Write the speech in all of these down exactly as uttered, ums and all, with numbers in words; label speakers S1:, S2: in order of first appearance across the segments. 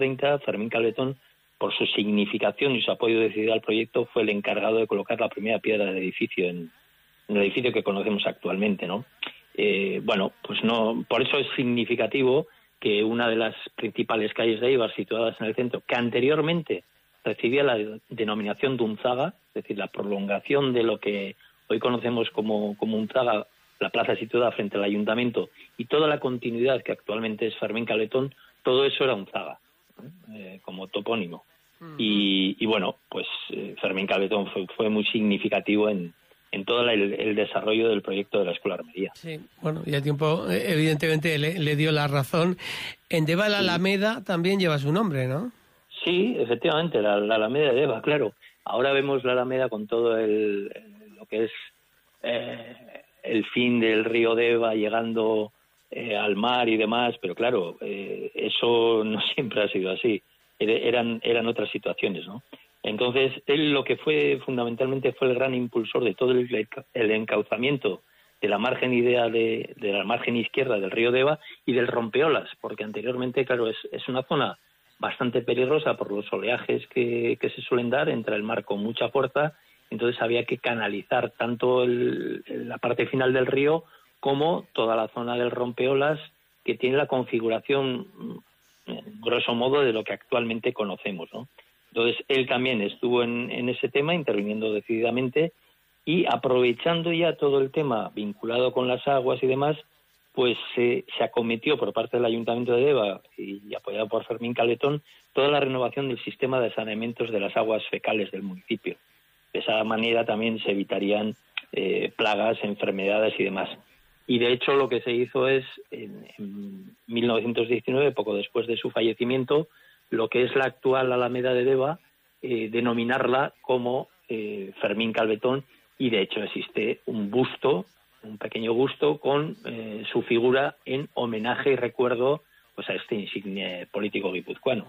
S1: treinta, Fermín Calvetón, por su significación y su apoyo decidido al proyecto, fue el encargado de colocar la primera piedra del edificio en, en el edificio que conocemos actualmente, ¿no? Eh, bueno, pues no, por eso es significativo que una de las principales calles de Eibar, situadas en el centro, que anteriormente recibía la denominación de Unzaga, es decir, la prolongación de lo que hoy conocemos como, como Unzaga, la plaza situada frente al ayuntamiento, y toda la continuidad que actualmente es Fermín Calvetón, todo eso era Unzaga, eh, como topónimo. Uh-huh. Y, y bueno, pues eh, Fermín Calvetón fue, fue muy significativo en, en todo el, el desarrollo del proyecto de la Escuela Armería.
S2: Sí, bueno, y el tiempo evidentemente le, le dio la razón. En Deva la Alameda también lleva su nombre, ¿no?
S1: Sí, efectivamente, la, la Alameda de Deva, claro. Ahora vemos la Alameda con todo el, lo que es eh, el fin del río Deva llegando eh, al mar y demás, pero claro, eh, eso no siempre ha sido así. Eran, eran otras situaciones, ¿no? Entonces, él lo que fue fundamentalmente fue el gran impulsor de todo el, el encauzamiento de la margen idea de, de la margen izquierda del río Deva y del rompeolas, porque anteriormente, claro, es, es una zona bastante peligrosa por los oleajes que, que se suelen dar, entra el mar con mucha fuerza, entonces había que canalizar tanto el, la parte final del río como toda la zona del rompeolas, que tiene la configuración, grosso modo, de lo que actualmente conocemos, ¿no? Entonces, él también estuvo en, en ese tema, interviniendo decididamente, y aprovechando ya todo el tema vinculado con las aguas y demás, pues eh, se acometió por parte del Ayuntamiento de Deva y, y apoyado por Fermín Calvetón toda la renovación del sistema de saneamientos de las aguas fecales del municipio. De esa manera también se evitarían eh, plagas, enfermedades y demás. Y de hecho lo que se hizo es, en, en mil novecientos diecinueve, poco después de su fallecimiento, lo que es la actual Alameda de Deva, eh, denominarla como eh, Fermín Calvetón, y de hecho existe un busto, un pequeño busto con eh, su figura en homenaje y recuerdo pues a este insigne político guipuzcoano.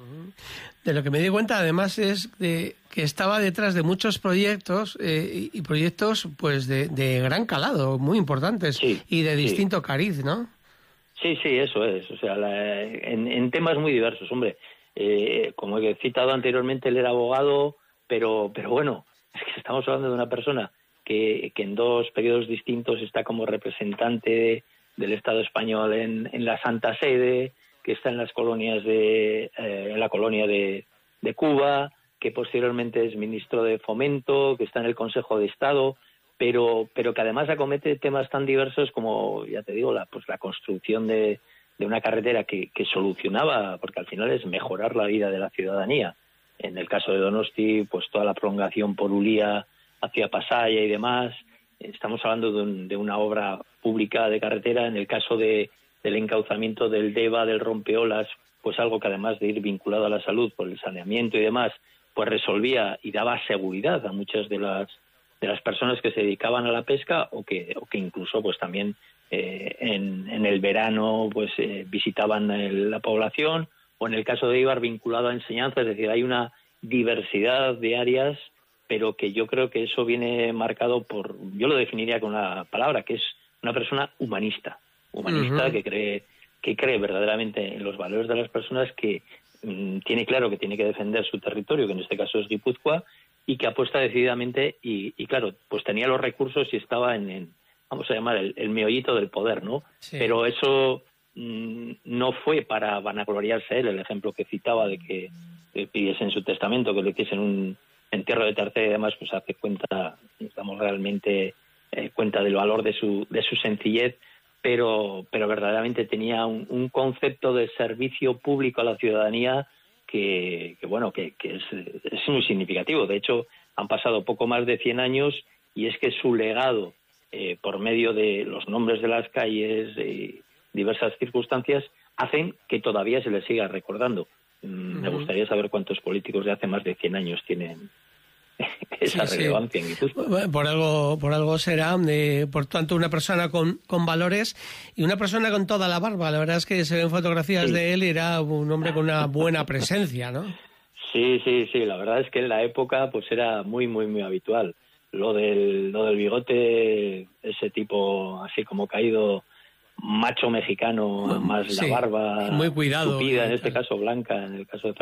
S2: De lo que me di cuenta además es de que estaba detrás de muchos proyectos eh, y proyectos pues de, de gran calado, muy importantes, sí, y de distinto sí. cariz, ¿no? Sí, sí, eso es, o sea, la, en, en temas muy diversos, hombre. Eh, como he citado anteriormente, él era abogado, pero pero bueno, es que estamos hablando de una persona que, que en dos periodos distintos está como representante de, del Estado español en, en la Santa Sede, que está en las colonias de eh, en la colonia de, de Cuba, que posteriormente es ministro de Fomento, que está en el Consejo de Estado, pero pero que además acomete temas tan diversos como, ya te digo, la pues la construcción de de una carretera que, que solucionaba, porque al final es mejorar la vida de la ciudadanía. En el caso de Donosti, pues toda la prolongación por Ulia hacia Pasaia y demás. Estamos hablando de, un, de una obra pública de carretera. En el caso de, del encauzamiento del Deva, del rompeolas, pues algo que además de ir vinculado a la salud por el saneamiento y demás, pues resolvía y daba seguridad a muchas de las de las personas que se dedicaban a la pesca o que o que incluso pues también eh, en, en el verano pues eh, visitaban el, la población, o en el caso de Eibar vinculado a enseñanza. Es decir, hay una diversidad de áreas, pero que yo creo que eso viene marcado por, yo lo definiría con una palabra, que es una persona humanista, humanista uh-huh. que cree que cree verdaderamente en los valores de las personas, que mmm, tiene claro que tiene que defender su territorio, que en este caso es Guipúzcoa, y que apuesta decididamente, y, y claro, pues tenía los recursos y estaba en, en vamos a llamar, el, el meollito del poder, ¿no? Sí. Pero eso mmm, no fue para vanagloriarse él, el ejemplo que citaba de que eh, pidiese en su testamento que le hiciesen un entierro de tercera y demás, pues hace cuenta, damos realmente eh, cuenta del valor de su, de su sencillez, pero pero verdaderamente tenía un, un concepto de servicio público a la ciudadanía que, que bueno, que, que es, es muy significativo. De hecho, han pasado poco más de cien años y es que su legado, eh, por medio de los nombres de las calles y diversas circunstancias, hacen que todavía se le siga recordando. Mm, uh-huh. Me gustaría saber cuántos políticos de hace más de cien años tienen esa sí, relevancia sí. en Guipúzcoa. Por algo, por algo será, eh, por tanto, una persona con, con valores y una persona con toda la barba. La verdad es que se ven fotografías sí. de él y era un hombre con una buena presencia, ¿no?
S1: Sí, sí, sí. La verdad es que en la época pues era muy, muy, muy habitual. Lo del, lo del bigote, ese tipo así como caído, macho mexicano, más sí, la barba
S2: muy cuidado,
S1: tupida, en este caso blanca, en el caso de